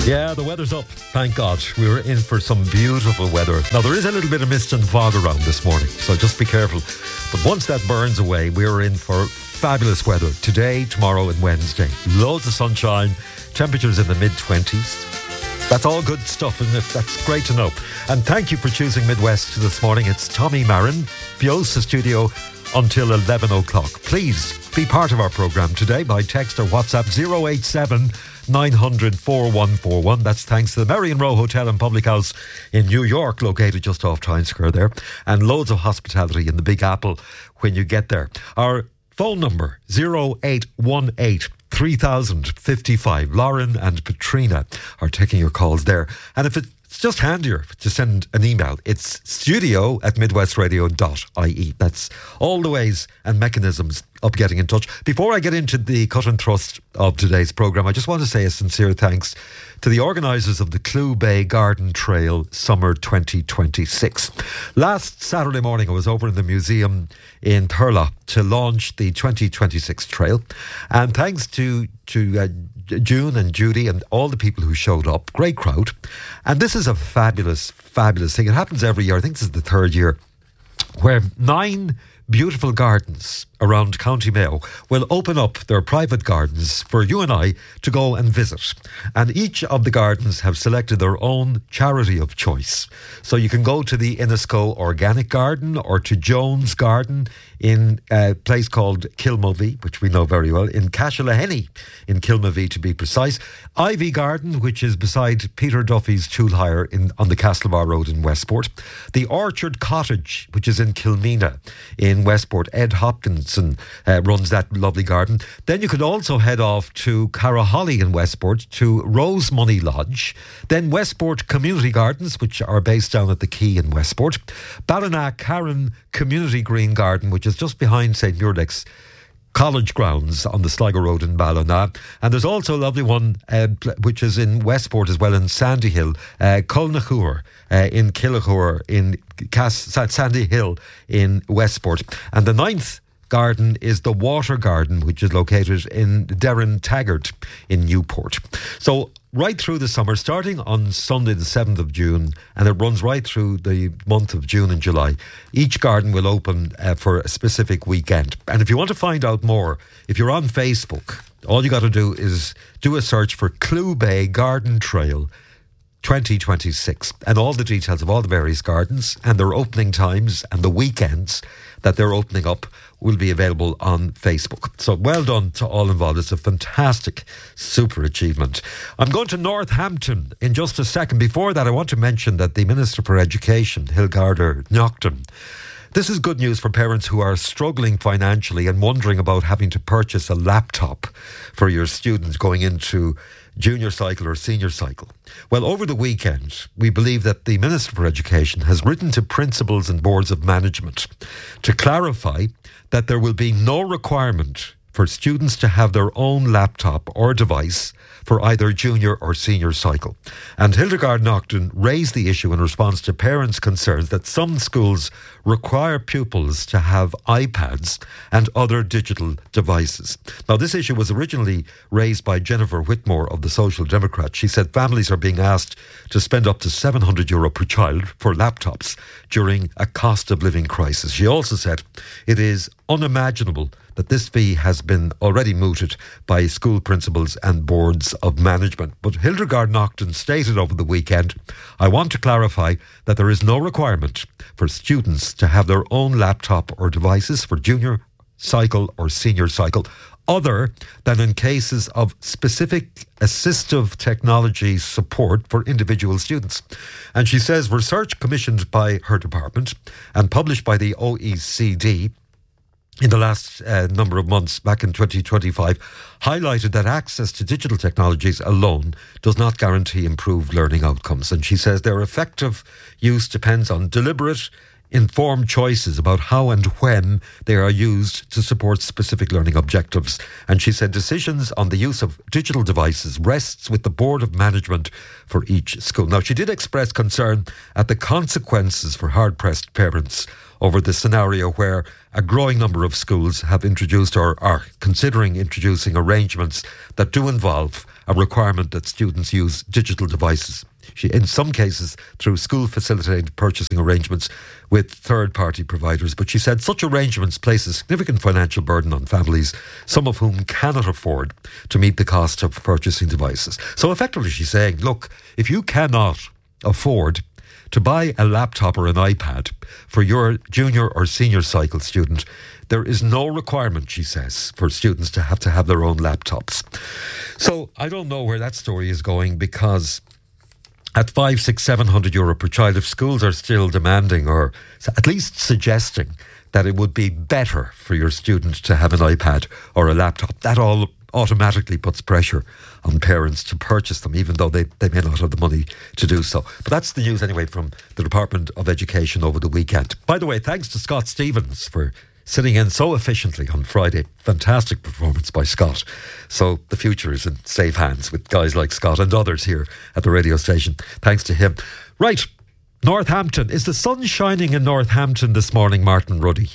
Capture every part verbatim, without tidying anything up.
Yeah, the weather's up, thank God. We were in for some beautiful weather. Now, there is a little bit of mist and fog around this morning, so just be careful. But once that burns away, we're in for fabulous weather today, tomorrow and Wednesday. Loads of sunshine, temperatures in the mid-twenties. That's all good stuff, isn't it? That's great to know. And thank you for choosing Midwest this morning. It's Tommy Marin, Fiosa Studio, until eleven o'clock. Please be part of our programme today by text or WhatsApp zero eight seven nine hundred four one four one. That's thanks to the Marion Row Hotel and Public House in New York, located just off Times Square there, and loads of hospitality in the Big Apple when you get there. Our phone number zero eight one eight three thousand fifty-five. Lauren and Katrina are taking your calls there. And if it's just handier to send an email, it's studio at midwestradio dot I E. That's all the ways and mechanisms of getting in touch. Before I get into the cut and thrust of today's programme, I just want to say a sincere thanks to the organisers of the Clew Bay Garden Trail Summer twenty twenty-six. Last Saturday morning I was over in the museum in Thurles to launch the twenty twenty-six trail, and thanks to, to uh, June and Judy and all the people who showed up. Great crowd. And this is a fabulous, fabulous thing. It happens every year. I think this is the third year, where nine beautiful gardens around County Mayo will open up their private gardens for you and I to go and visit. And each of the gardens have selected their own charity of choice. So you can go to the Innisco Organic Garden or to Jones Garden in a place called Kilmovee, which we know very well, in Cashillahenny, in Kilmovee to be precise. Ivy Garden, which is beside Peter Duffy's Tool Hire in, on the Castlebar Road in Westport. The Orchard Cottage, which is in Kilmeena in Westport. Ed Hopkins Uh, runs that lovely garden. Then you could also head off to Caraholly in Westport, to Rosemoney Lodge, then Westport Community Gardens, which are based down at the Quay in Westport, Ballina Karen Community Green Garden, which is just behind Saint Muirleck's College grounds on the Sligo Road in Ballina. And there's also a lovely one uh, which is in Westport as well, in Sandy Hill, uh, Culnachuar uh, in Killachuar in Cass- Sandy Hill in Westport. And the ninth garden is the Water Garden, which is located in Derrin Taggart in Newport. So right through the summer, starting on Sunday the seventh of June, and it runs right through the month of June and July, each garden will open uh, for a specific weekend. And if you want to find out more, if you're on Facebook, all you got to do is do a search for Clew Bay Garden Trail twenty twenty-six, and all the details of all the various gardens and their opening times and the weekends that they're opening up will be available on Facebook. So well done to all involved. It's a fantastic, super achievement. I'm going to Northampton in just a second. Before that, I want to mention that the Minister for Education, Hilgarda Naughton, this is good news for parents who are struggling financially and wondering about having to purchase a laptop for your students going into junior cycle or senior cycle. Well, over the weekend, we believe that the Minister for Education has written to principals and boards of management to clarify that there will be no requirement for students to have their own laptop or device for either junior or senior cycle. And Hildegard Naughton raised the issue in response to parents' concerns that some schools require pupils to have iPads and other digital devices. Now, this issue was originally raised by Jennifer Whitmore of the Social Democrats. She said families are being asked to spend up to seven hundred euro per child for laptops during a cost of living crisis. She also said it is unimaginable that this fee has been already mooted by school principals and boards of management. But Hildegard Naughton stated over the weekend, I want to clarify that there is no requirement for students to have their own laptop or devices for junior cycle or senior cycle, other than in cases of specific assistive technology support for individual students. And she says research commissioned by her department and published by the O E C D in the last uh, number of months, back in twenty twenty-five, highlighted that access to digital technologies alone does not guarantee improved learning outcomes. And she says their effective use depends on deliberate, informed choices about how and when they are used to support specific learning objectives. And she said decisions on the use of digital devices rests with the board of management for each school. Now, she did express concern at the consequences for hard-pressed parents over the scenario where a growing number of schools have introduced or are considering introducing arrangements that do involve a requirement that students use digital devices. She, in some cases, through school-facilitated purchasing arrangements with third-party providers. But she said such arrangements place a significant financial burden on families, some of whom cannot afford to meet the cost of purchasing devices. So effectively she's saying, look, if you cannot afford to buy a laptop or an iPad for your junior or senior cycle student, there is no requirement, she says, for students to have to have their own laptops. So I don't know where that story is going, because at five, six, seven hundred euro per child, if schools are still demanding or at least suggesting that it would be better for your student to have an iPad or a laptop, that all automatically puts pressure on parents to purchase them, even though they, they may not have the money to do so. But that's the news anyway from the Department of Education over the weekend. By the way, thanks to Scott Stevens for sitting in so efficiently on Friday. Fantastic performance by Scott. So the future is in safe hands with guys like Scott and others here at the radio station. Thanks to him. Right, Northampton. Is the sun shining in Northampton this morning, Martin Ruddy?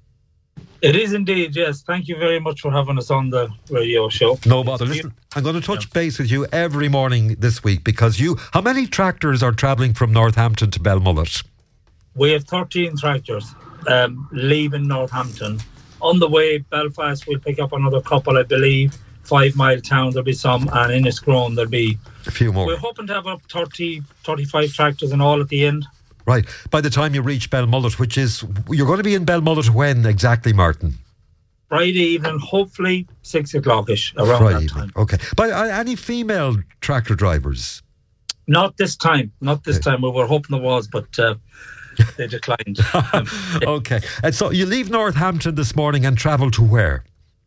It is indeed, yes. Thank you very much for having us on the radio show. No bother. Listen, I'm going to touch yeah. base with you every morning this week, because you... How many tractors are travelling from Northampton to Belmullet? We have thirteen tractors um, leaving Northampton. On the way, Belfast, we'll pick up another couple, I believe. Five Mile Town, there'll be some, and Inniscrone, there'll be... A few more. We're hoping to have up thirty, thirty-five tractors in all at the end. Right. By the time you reach Belmullet, which is... You're going to be in Belmullet when exactly, Martin? Friday evening, hopefully six o'clock-ish, around Friday that evening. time. Okay. But uh, any female tractor drivers? Not this time. Not this okay. time. We were hoping there was, but uh, they declined. um, okay. And so you leave Northampton this morning and travel to where?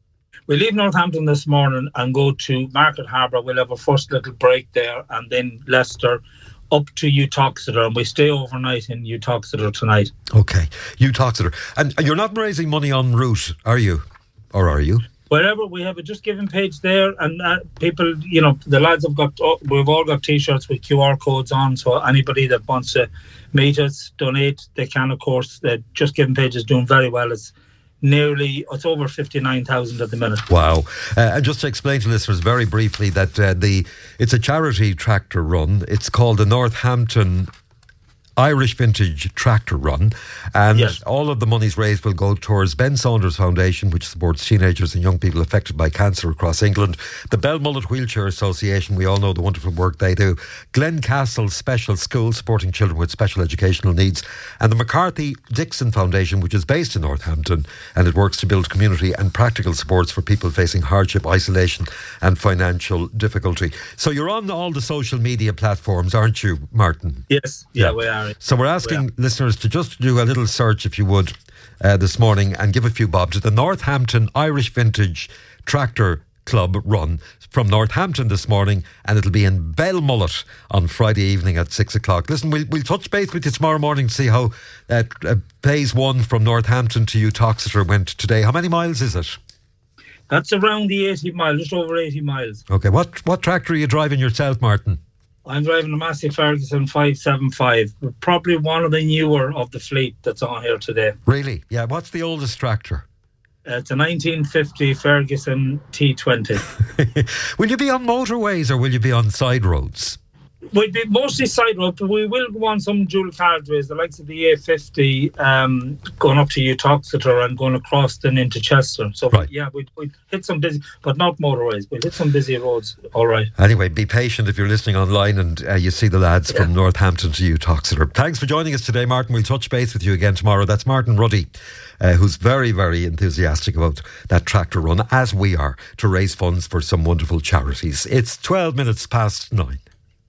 We leave Northampton this morning and go to Market Harbour. We'll have a first little break there, and then Leicester, up to Utoxeter, and we stay overnight in Utoxeter tonight. Okay, Utoxeter. And you're not raising money en route, are you? Or are you? Wherever, we have a Just Giving page there, and uh, people, you know, the lads have got, oh, we've all got T-shirts with Q R codes on, so anybody that wants to meet us, donate, they can, of course. The Just Giving page is doing very well. It's nearly, it's over fifty-nine thousand at the minute. Wow. Uh, and just to explain to listeners very briefly that uh, the it's a charity tractor run. It's called the Northampton Irish Vintage Tractor Run, and yes. all of the monies raised will go towards Ben Saunders Foundation, which supports teenagers and young people affected by cancer across England, the Belmullet Wheelchair Association, we all know the wonderful work they do, Glencastle Special School supporting children with special educational needs, and the McCarthy Dixon Foundation, which is based in Northampton, and it works to build community and practical supports for people facing hardship, isolation and financial difficulty. So you're on all the social media platforms, aren't you, Martin? Yes, yeah, yeah. we are. So we're asking yeah. listeners to just do a little search, if you would, uh, this morning, and give a few bob to the Northampton Irish Vintage Tractor Club Run from Northampton this morning, and it'll be in Belmullet on Friday evening at six o'clock. Listen, we'll, we'll touch base with you tomorrow morning to see how uh, uh, phase one from Northampton to Utoxeter went today. How many miles is it? That's around the eighty miles, just over eighty miles. Okay, what, what tractor are you driving yourself, Martin? I'm driving a Massey Ferguson five seventy-five, probably one of the newer of the fleet that's on here today. Really? Yeah, what's the oldest tractor? Uh, it's a nineteen fifty Ferguson T twenty. Will you be on motorways or will you be on side roads? We'll be mostly side road, but we will go on some dual carriageways, the likes of the A fifty, um, going up to Utoxeter and going across then into Chester. So, right. yeah, we'd, we'd hit some busy, but not motorways. We'll hit some busy roads, all right. Anyway, be patient if you're listening online and uh, you see the lads yeah. from Northampton to Utoxeter. Thanks for joining us today, Martin. We'll touch base with you again tomorrow. That's Martin Ruddy, uh, who's very, very enthusiastic about that tractor run, as we are, to raise funds for some wonderful charities. It's twelve minutes past nine.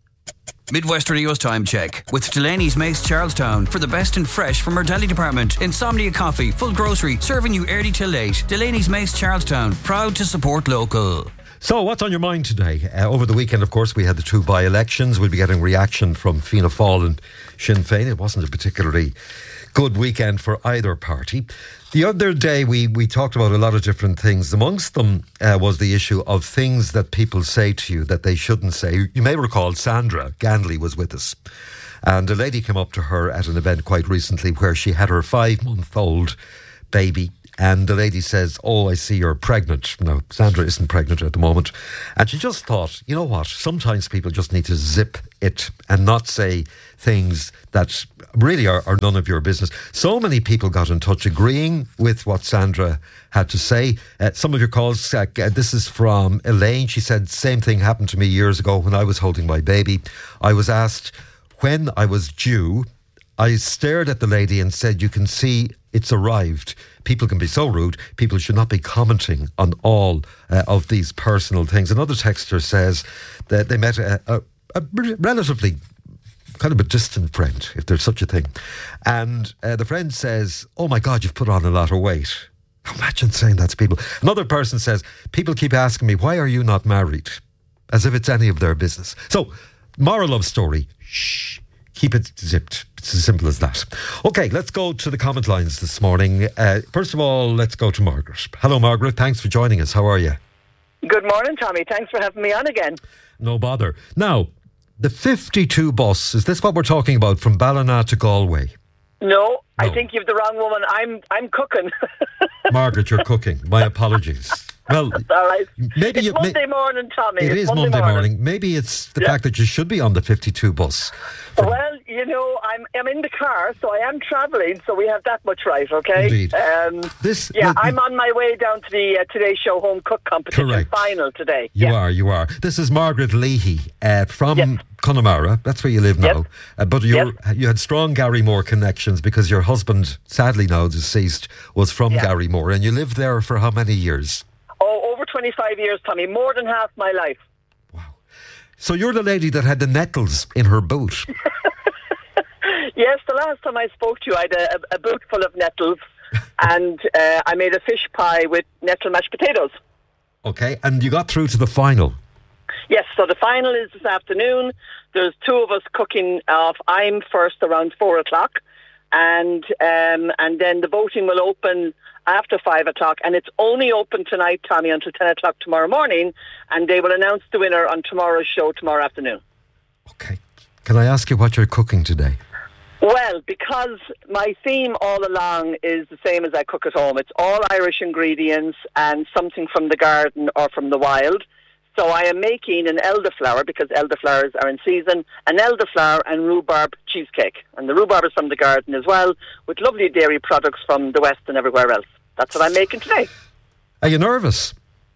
Midwest Radio's time check with Delaney's Mace Charlestown for the best and fresh from our deli department. Insomnia Coffee, full grocery, serving you early till late. Delaney's Mace Charlestown, proud to support local. So, what's on your mind today? Uh, over the weekend, of course, we had the two by-elections. We'll be getting reaction from Fianna Fáil and Sinn Féin. It wasn't a particularly good weekend for either party. The other day, we, we talked about a lot of different things. Amongst them uh, was the issue of things that people say to you that they shouldn't say. You may recall Sandra Ganley was with us. And a lady came up to her at an event quite recently where she had her five-month-old baby and the lady says, oh, I see you're pregnant. Now, Sandra isn't pregnant at the moment. And she just thought, you know what, sometimes people just need to zip it and not say things that really are, are none of your business. So many people got in touch agreeing with what Sandra had to say. Uh, some of your calls, uh, this is from Elaine. She said, same thing happened to me years ago when I was holding my baby. I was asked when I was due. I stared at the lady and said, you can see it's arrived. People can be so rude. People should not be commenting on all uh, of these personal things. Another texter says that they met a, a, a relatively kind of a distant friend, if there's such a thing. And uh, the friend says, oh my God, you've put on a lot of weight. Imagine saying that to people. Another person says, people keep asking me, why are you not married? As if it's any of their business. So, moral of story, shh, keep it zipped. It's as simple as that. Okay, let's go to the comment lines this morning. Uh, first of all, let's go to Margaret. Hello, Margaret. Thanks for joining us. How are you? Good morning, Tommy. Thanks for having me on again. No bother. Now, the fifty-two bus, is this what we're talking about, from Ballina to Galway? No, no. I think you've the wrong woman. I'm I'm cooking. Margaret, you're cooking. My apologies. Well, all right. Maybe it's you, Monday may, morning, Tommy. It it's is Monday, Monday morning. morning. Maybe it's the yeah. fact that you should be on the fifty-two bus. From well, you know, I'm I'm in the car, so I am travelling, so we have that much right, okay? Indeed. Um, this, yeah, well, I'm on my way down to the uh, Today Show Home Cook Competition correct. final today. You yeah. are, you are. This is Margaret Leahy uh, from yes. Connemara. That's where you live now. Yes. Uh, but you're, yes. you had strong Garrymore connections because your husband, sadly now deceased, was from yeah. Garrymore. And you lived there for how many years? Oh, over twenty-five years, Tommy. More than half my life. Wow. So you're the lady that had the nettles in her boot. Yes, the last time I spoke to you, I had a, a boot full of nettles and uh, I made a fish pie with nettle mashed potatoes. Okay, and you got through to the final. Yes, so the final is this afternoon. There's two of us cooking off. I'm first around four o'clock and um, and then the voting will open after five o'clock, and it's only open tonight, Tommy, until ten o'clock tomorrow morning, and they will announce the winner on tomorrow's show tomorrow afternoon. Okay. Can I ask you what you're cooking today? Well, because my theme all along is the same as I cook at home. It's all Irish ingredients and something from the garden or from the wild. So I am making an elderflower, because elderflowers are in season, an elderflower and rhubarb cheesecake. And the rhubarb is from the garden as well, with lovely dairy products from the West and everywhere else. That's what I'm making today. Are you nervous?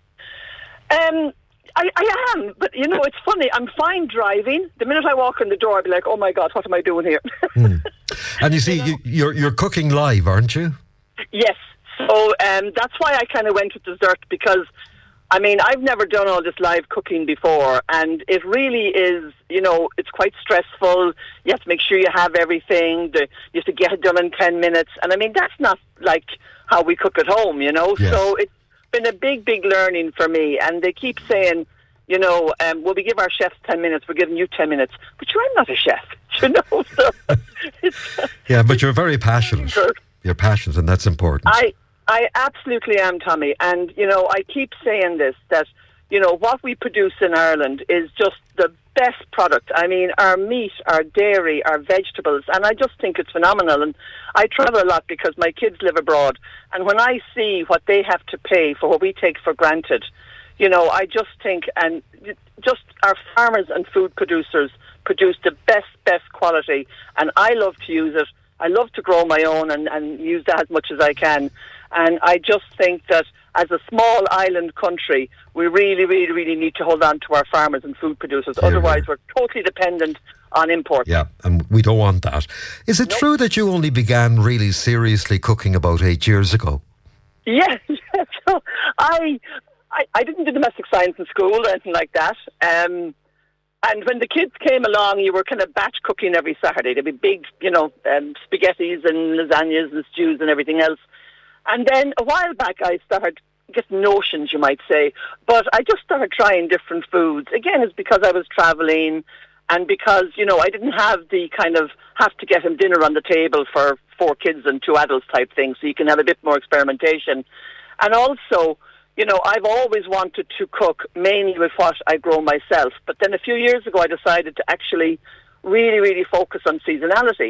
Um, I, I am, but you know, it's funny. I'm fine driving. The minute I walk in the door, I'll be like, oh my God, what am I doing here? mm. And you see, you, you're, you're cooking live, aren't you? Yes. So um, that's why I kind of went with dessert, because I mean, I've never done all this live cooking before, and it really is, you know, it's quite stressful. You have to make sure you have everything. The, you have to get it done in ten minutes. And I mean, that's not like how we cook at home, you know. Yes. So it's been a big, big learning for me. And they keep saying, you know, um, well, we give our chefs ten minutes, we're giving you ten minutes. But you, I'm not a chef, you know. So it's, yeah, but you're very passionate. You're passionate, and that's important. I I absolutely am, Tommy. And, you know, I keep saying this, that, you know, what we produce in Ireland is just the best product. I mean, our meat, our dairy, our vegetables, and I just think it's phenomenal. And I travel a lot because my kids live abroad. And when I see what they have to pay for what we take for granted, you know, I just think, and just our farmers and food producers produce the best, best quality. And I love to use it. I love to grow my own and, and use that as much as I can. And I just think that as a small island country, we really, really, really need to hold on to our farmers and food producers. Here, Otherwise, here. we're totally dependent on imports. Yeah, and we don't want that. Is it nope. true that you only began really seriously cooking about eight years ago? Yeah, yeah. So I, I, I didn't do domestic science in school or anything like that. Um, and when the kids came along, you were kind of batch cooking every Saturday. There'd be big, you know, um, spaghettis and lasagnas and stews and everything else. And then a while back, I started, I guess, notions, you might say. But I just started trying different foods. Again, it's because I was travelling and because, you know, I didn't have the kind of have to get him dinner on the table for four kids and two adults type thing, so you can have a bit more experimentation. And also, you know, I've always wanted to cook mainly with what I grow myself. But then a few years ago, I decided to actually really, really focus on seasonality.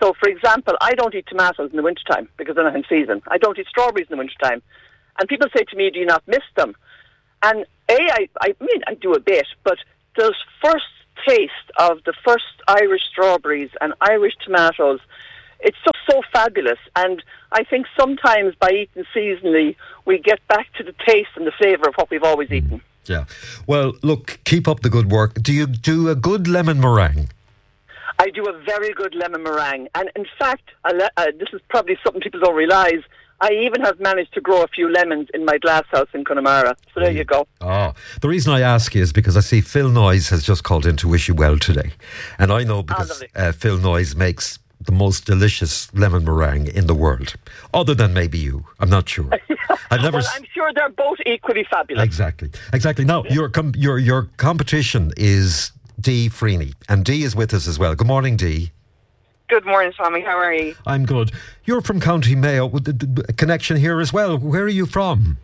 So, for example, I don't eat tomatoes in the wintertime because they're not in season. I don't eat strawberries in the wintertime. And people say to me, do you not miss them? And A, I, I mean, I do a bit, but the first taste of the first Irish strawberries and Irish tomatoes, it's just so fabulous. And I think sometimes by eating seasonally, we get back to the taste and the flavour of what we've always eaten. Yeah. Well, look, keep up the good work. Do you do a good lemon meringue? I do a very good lemon meringue. And in fact, uh, this is probably something people don't realise, I even have managed to grow a few lemons in my glass house in Connemara. So there you go. Oh, the reason I ask is because I see Phil Noyes has just called in to wish you well today. And I know because oh, uh, Phil Noyes makes the most delicious lemon meringue in the world. Other than maybe you. I'm not sure. I've never well, I'm sure they're both equally fabulous. Exactly. Exactly. Now, your com- your your competition is Dee Freeney. And Dee is with us as well. Good morning, Dee. Good morning, Tommy. How are you? I'm good. You're from County Mayo with the, the, the connection here as well. Where are you from?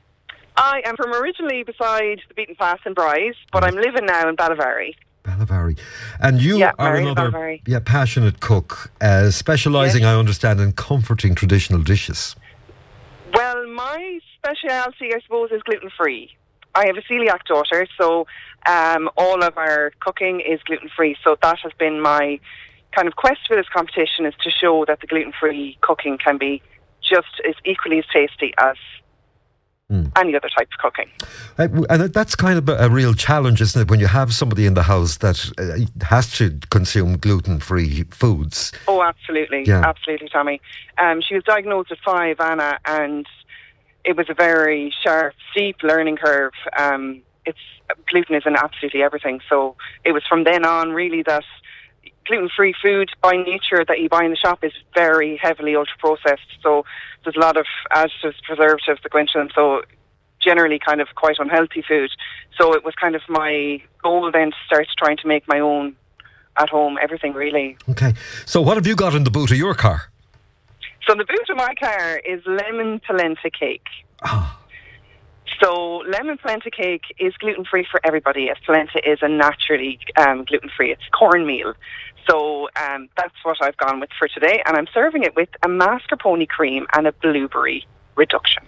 I am from originally beside the beaten path in Bryce, but I'm living now in Ballivary. Ballivary. And you yeah, are Mary, another Ballivary. yeah, passionate cook, uh, specialising, yes. I understand, in comforting traditional dishes. Well, my speciality, I suppose, is gluten-free. I have a celiac daughter, so um, all of our cooking is gluten-free. So that has been my kind of quest for this competition, is to show that the gluten-free cooking can be just as equally as tasty as mm. any other type of cooking. Uh, and that's kind of a, a real challenge, isn't it, when you have somebody in the house that uh, has to consume gluten-free foods? Oh, absolutely. Yeah. Absolutely, Tommy. Um, she was diagnosed at five, Anna, and it was a very sharp, steep learning curve. Um, it's gluten is in absolutely everything. So it was from then on, really, that gluten-free food by nature that you buy in the shop is very heavily ultra-processed. So there's a lot of additives, preservatives that go into them. So generally kind of quite unhealthy food. So it was kind of my goal then to start trying to make my own at home, everything really. Okay. So what have you got in the boot of your car? So the boot of my car is lemon polenta cake. Oh. So lemon polenta cake is gluten-free for everybody, as polenta is a naturally um, gluten-free. It's cornmeal. So um, that's what I've gone with for today. And I'm serving it with a mascarpone cream and a blueberry reduction.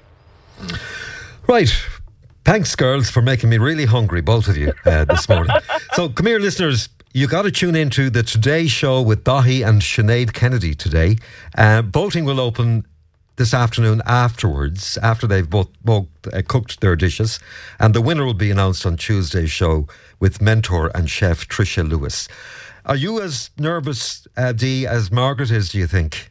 Right. Thanks, girls, for making me really hungry, both of you, uh, this morning. So come here, listeners. You got to tune into the Today Show with Dahi and Sinead Kennedy today. Uh, voting will open this afternoon afterwards, after they've both, both uh, cooked their dishes. And the winner will be announced on Tuesday's show with mentor and chef Tricia Lewis. Are you as nervous, uh, Dee, as Margaret is, do you think?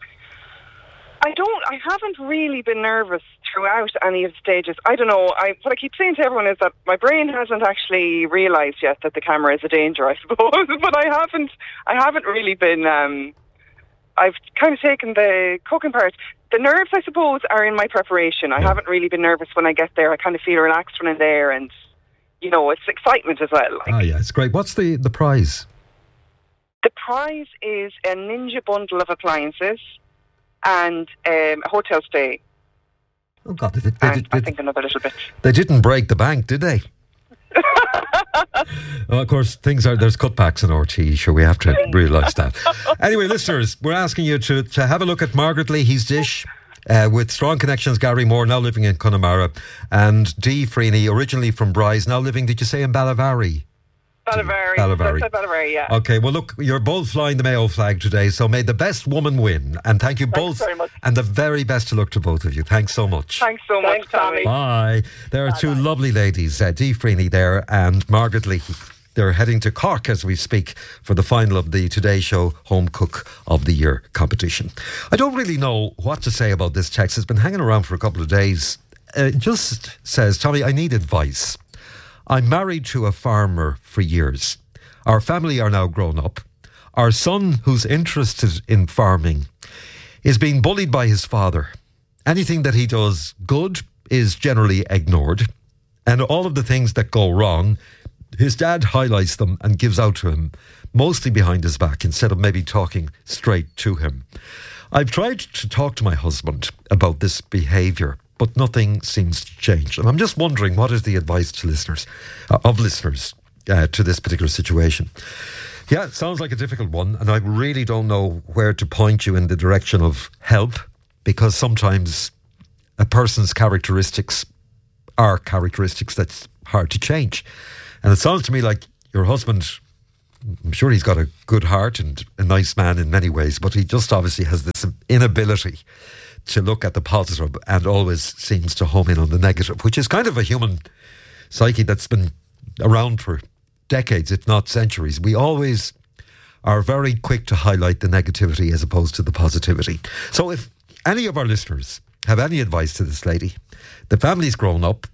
I don't, I haven't really been nervous throughout any of the stages. I don't know, I, what I keep saying to everyone is that my brain hasn't actually realised yet that the camera is a danger, I suppose. But I haven't, I haven't really been, um, I've kind of taken the cooking part. The nerves, I suppose, are in my preparation. I yeah. haven't really been nervous when I get there. I kind of feel relaxed when I'm there, and, you know, it's excitement as well. Like. Ah, yeah, it's great. What's the, the prize? The prize is a Ninja bundle of appliances and um, a hotel stay. Oh, God. They, they, they, and they, I think another little bit. They didn't break the bank, did they? Well, of course, things are, there's cutbacks in R T E, sure, we have to realise that. Anyway, listeners, we're asking you to, to have a look at Margaret Leahy's dish uh, with strong connections. Gary Moore, now living in Connemara, and Dee Freeney, originally from Bryce, now living, did you say, in Ballivary? Ballivary. Ballivary. Ballivary, yeah. Okay, well, look, you're both flying the Mayo flag today, so may the best woman win. And thank you Thanks both. very much. And the very best of luck to both of you. Thanks so much. Thanks so much, Thanks, Tommy. Bye. There are Bye, two bye. lovely ladies, uh, Dee Freeney there and Margaret Leahy. They're heading to Cork as we speak for the final of the Today Show Home Cook of the Year competition. I don't really know what to say about this text. It's been hanging around for a couple of days. Uh, it just says, Tommy, I need advice. I'm married to a farmer for years. Our family are now grown up. Our son, who's interested in farming, is being bullied by his father. Anything that he does good is generally ignored. And all of the things that go wrong, his dad highlights them and gives out to him, mostly behind his back, instead of maybe talking straight to him. I've tried to talk to my husband about this behaviour, but nothing seems to change. And I'm just wondering, what is the advice to listeners, uh, of listeners, uh, to this particular situation? Yeah, it sounds like a difficult one, and I really don't know where to point you in the direction of help, because sometimes a person's characteristics are characteristics that's hard to change. And it sounds to me like your husband, I'm sure he's got a good heart and a nice man in many ways, but he just obviously has this inability to look at the positive and always seems to home in on the negative, which is kind of a human psyche that's been around for decades, if not centuries. We always are very quick to highlight the negativity as opposed to the positivity. So if any of our listeners have any advice to this lady, the family's grown up,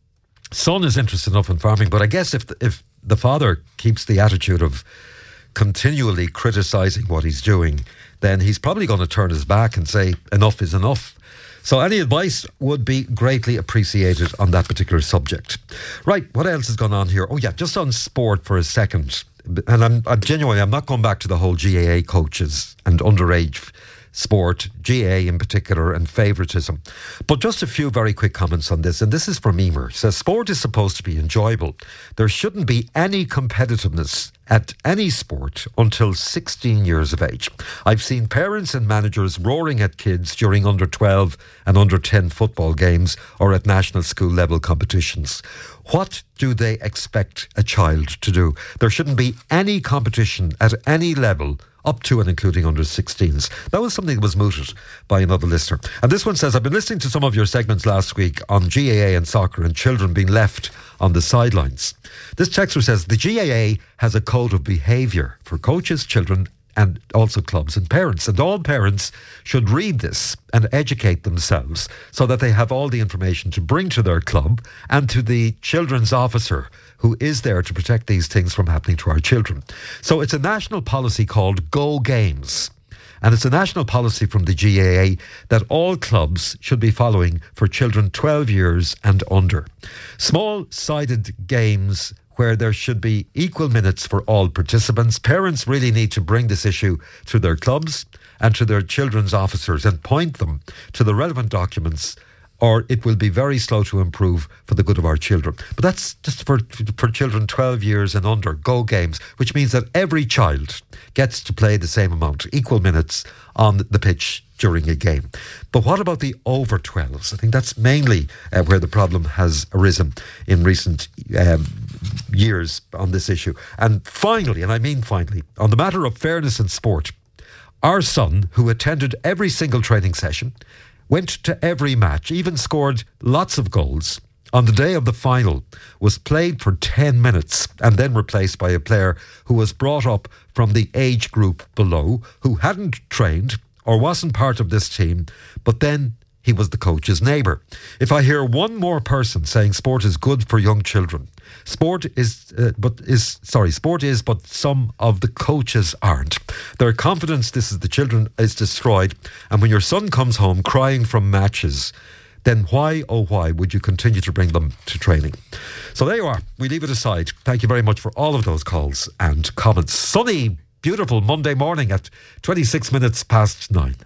son is interested enough in farming, but I guess if the, if the father keeps the attitude of continually criticising what he's doing, then he's probably going to turn his back and say enough is enough. So any advice would be greatly appreciated on that particular subject. Right, what else has gone on here? Oh yeah, just on sport for a second. And I'm, I'm genuinely, I'm not going back to the whole G A A coaches and underage sport, G A A in particular, and favouritism. But just a few very quick comments on this. And this is from Emer. It says, sport is supposed to be enjoyable. There shouldn't be any competitiveness at any sport until sixteen years of age. I've seen parents and managers roaring at kids during under twelve and under ten football games or at national school level competitions. What do they expect a child to do? There shouldn't be any competition at any level up to and including under sixteens. That was something that was mooted by another listener. And this one says, I've been listening to some of your segments last week on G A A and soccer and children being left on the sidelines. This texter says, the G A A has a code of behaviour for coaches, children and also clubs and parents. And all parents should read this and educate themselves so that they have all the information to bring to their club and to the children's officer who is there to protect these things from happening to our children. So it's a national policy called Go Games. And it's a national policy from the G A A that all clubs should be following for children twelve years and under. Small-sided games where there should be equal minutes for all participants. Parents really need to bring this issue to their clubs and to their children's officers and point them to the relevant documents, or it will be very slow to improve for the good of our children. But that's just for for children twelve years and under. Go Games, which means that every child gets to play the same amount, equal minutes on the pitch during a game. But what about the over twelves? I think that's mainly uh, where the problem has arisen in recent um, years on this issue. And finally, and I mean finally, on the matter of fairness in sport, our son, who attended every single training session, went to every match, even scored lots of goals, on the day of the final was played for ten minutes and then replaced by a player who was brought up from the age group below, who hadn't trained or wasn't part of this team, but then he was the coach's neighbour. If I hear one more person saying sport is good for young children, sport is, uh, but is sorry, sport is, but some of the coaches aren't. Their confidence, this is the children, is destroyed. And when your son comes home crying from matches, then why, oh why, would you continue to bring them to training? So there you are. We leave it aside. Thank you very much for all of those calls and comments. Sunny, beautiful Monday morning at twenty-six minutes past nine.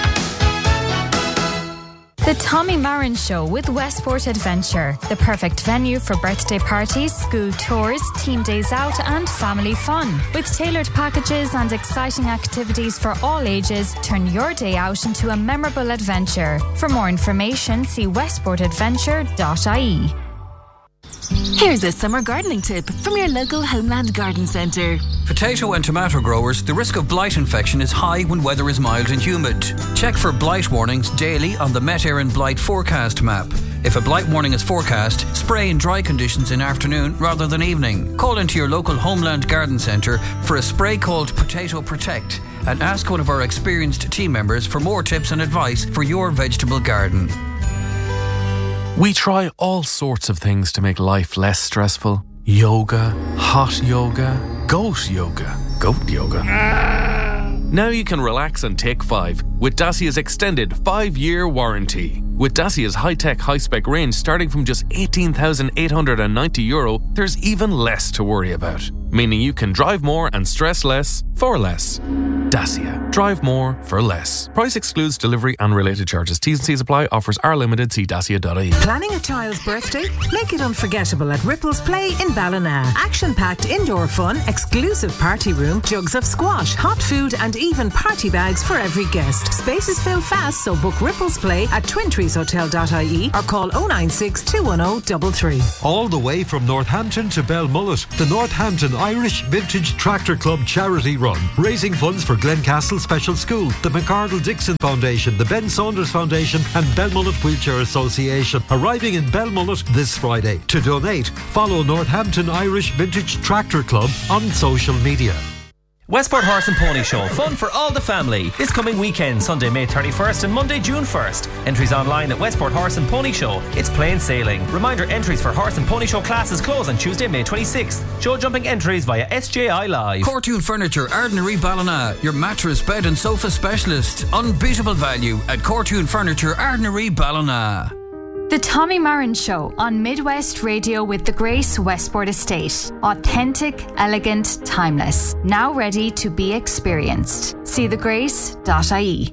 The Tommy Marin Show with Westport Adventure. The perfect venue for birthday parties, school tours, team days out and family fun. With tailored packages and exciting activities for all ages, turn your day out into a memorable adventure. For more information, see westport adventure dot I E. Here's a summer gardening tip from your local Homeland Garden Centre. Potato and tomato growers, the risk of blight infection is high when weather is mild and humid. Check for blight warnings daily on the Met Éireann Blight Forecast map. If a blight warning is forecast, spray in dry conditions in afternoon rather than evening. Call into your local Homeland Garden Centre for a spray called Potato Protect and ask one of our experienced team members for more tips and advice for your vegetable garden. We try all sorts of things to make life less stressful. Yoga, hot yoga, goat yoga, goat yoga. Now you can relax and take five with Dacia's extended five-year warranty. With Dacia's high-tech, high-spec range starting from just eighteen thousand eight hundred ninety euro, there's even less to worry about. Meaning you can drive more and stress less for less. Dacia. Drive more for less. Price excludes delivery and related charges. T's and C's apply. Offers are limited. See dacia dot I E. Planning a child's birthday? Make it unforgettable at Ripples Play in Ballina. Action-packed indoor fun, exclusive party room, jugs of squash, hot food and even party bags for every guest. Spaces fill fast, so book Ripples Play at twin trees hotel dot I E or call oh nine six, two one oh, three three. All the way from Northampton to Belmullet, the Northampton Irish Vintage Tractor Club charity run, raising funds for Glencastle Special School, the McArdle Dixon Foundation, the Ben Saunders Foundation and Belmullet Wheelchair Association, arriving in Belmullet this Friday. To donate, follow Northampton Irish Vintage Tractor Club on social media. Westport Horse and Pony Show, fun for all the family. This coming weekend, Sunday, May thirty-first and Monday, June first. Entries online at Westport Horse and Pony Show. It's plain sailing. Reminder, entries for Horse and Pony Show classes close on Tuesday, May twenty-sixth. Show jumping entries via S J I Live. Cortoon Furniture, Ardnary Ballina, your mattress, bed and sofa specialist. Unbeatable value at Cortoon Furniture, Ardnary Ballina. The Tommy Marin Show on Midwest Radio with the Grace Westport Estate. Authentic, elegant, timeless. Now ready to be experienced. See the grace dot I E.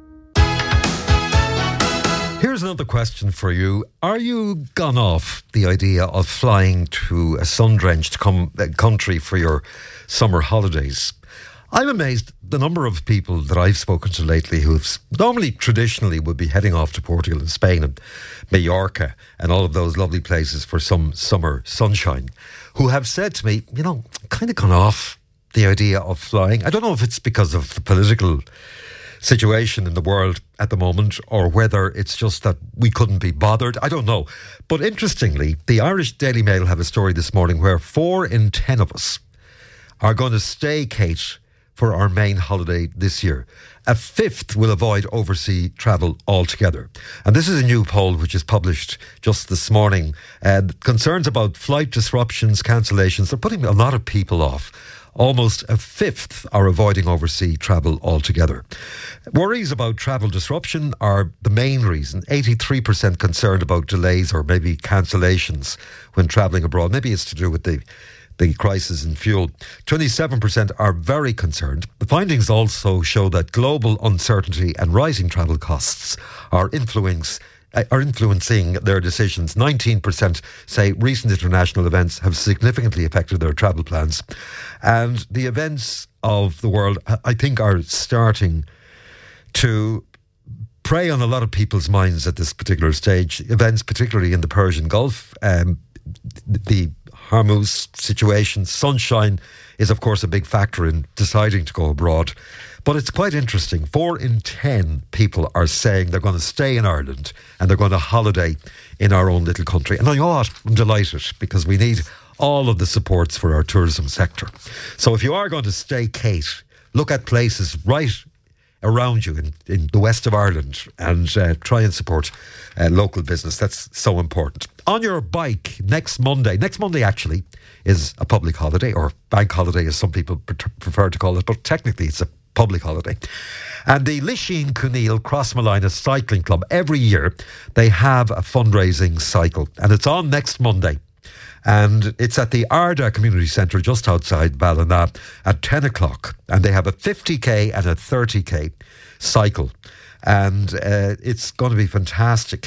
Here's another question for you. Are you gone off the idea of flying to a sun-drenched com- country for your summer holidays? I'm amazed the number of people that I've spoken to lately who've normally traditionally would be heading off to Portugal and Spain and Mallorca and all of those lovely places for some summer sunshine, who have said to me, you know, kind of gone off the idea of flying. I don't know if it's because of the political situation in the world at the moment or whether it's just that we couldn't be bothered. I don't know. But interestingly, the Irish Daily Mail have a story this morning where four in ten of us are going to staycate for our main holiday this year. A fifth will avoid overseas travel altogether. And this is a new poll which is published just this morning. Uh, concerns about flight disruptions, cancellations, they're putting a lot of people off. Almost a fifth are avoiding overseas travel altogether. Worries about travel disruption are the main reason. eighty-three percent concerned about delays or maybe cancellations when travelling abroad. Maybe it's to do with the the crisis in fuel. twenty-seven percent are very concerned. The findings also show that global uncertainty and rising travel costs are influence, are influencing their decisions. nineteen percent say recent international events have significantly affected their travel plans. And the events of the world, I think, are starting to prey on a lot of people's minds at this particular stage. Events particularly in the Persian Gulf, um, the Hormuz situation. Sunshine is, of course, a big factor in deciding to go abroad. But it's quite interesting. Four in ten people are saying they're going to stay in Ireland and they're going to holiday in our own little country. And you know what? I'm delighted because we need all of the supports for our tourism sector. So if you are going to staycate, look at places right around you in, in the west of Ireland and uh, try and support uh, local business. That's so important. On your bike next Monday, next Monday actually is a public holiday, or bank holiday as some people prefer to call it, but technically it's a public holiday. And the Lisheen Cooneil Crossmolina Cycling Club, every year they have a fundraising cycle and it's on next Monday. And it's at the Arda Community Centre just outside Ballina at ten o'clock. And they have a fifty k and a thirty k cycle. And uh, it's going to be fantastic.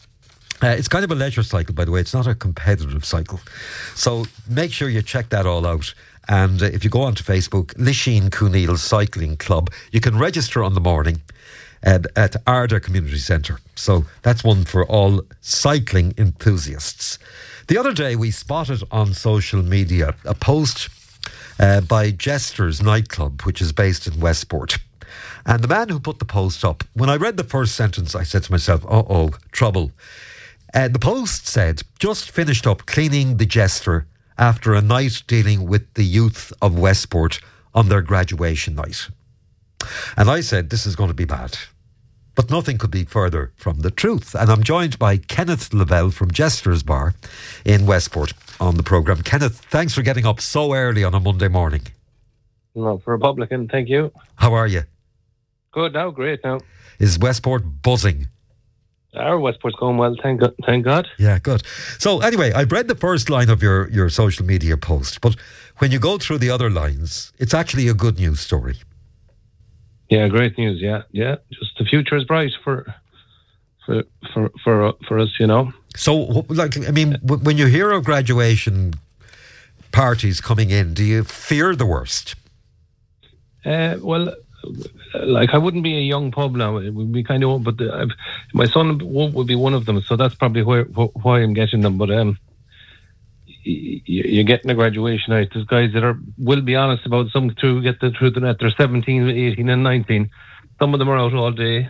Uh, it's kind of a leisure cycle, by the way. It's not a competitive cycle. So make sure you check that all out. And uh, if you go onto Facebook, Lisheen Cooneil Cycling Club, you can register on the morning at, at Arda Community Centre. So that's one for all cycling enthusiasts. The other day we spotted on social media a post uh, by Jester's Nightclub, which is based in Westport. And the man who put the post up, when I read the first sentence, I said to myself, uh-oh, trouble. Uh, the post said, just finished up cleaning the Jester after a night dealing with the youth of Westport on their graduation night. And I said, this is going to be bad. But nothing could be further from the truth. And I'm joined by Kenneth Lavelle from Jester's Bar in Westport on the programme. Kenneth, thanks for getting up so early on a Monday morning. No, for Republican, thank you. How are you? Good now, great now. Is Westport buzzing? Our Westport's going well, thank God. Thank God. Yeah, good. So anyway, I've read the first line of your, your social media post, but when you go through the other lines, it's actually a good news story. Yeah, great news. Yeah, yeah. Just the future is bright for for for for, for us, you know. So, like, I mean, when you hear of graduation parties coming in, do you fear the worst? Uh, well, like, I wouldn't be a young pub now. It would be kind of, but the, I've, my son would be one of them. So that's probably why why I'm getting them. But um, you're getting a graduation night. There's guys that are will be honest about some through get the truth in that they're seventeen, eighteen, and nineteen. Some of them are out all day.